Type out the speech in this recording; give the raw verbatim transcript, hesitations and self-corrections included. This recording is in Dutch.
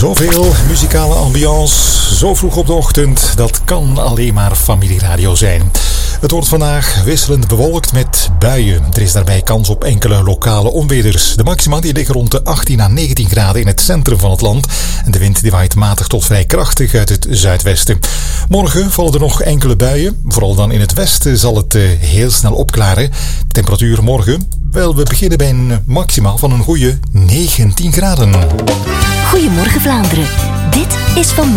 Zoveel muzikale ambiance, zo vroeg op de ochtend, dat kan alleen maar familieradio zijn. Het wordt vandaag wisselend bewolkt met buien. Er is daarbij kans op enkele lokale onweders. De maxima die liggen rond de achttien à negentien graden in het centrum van het land. En de wind die waait matig tot vrij krachtig uit het zuidwesten. Morgen vallen er nog enkele buien. Vooral dan in het westen zal het uh, heel snel opklaren. De temperatuur morgen, wel, we beginnen bij een maximaal van een goede negentien graden. Goedemorgen Vlaanderen. Dit is Van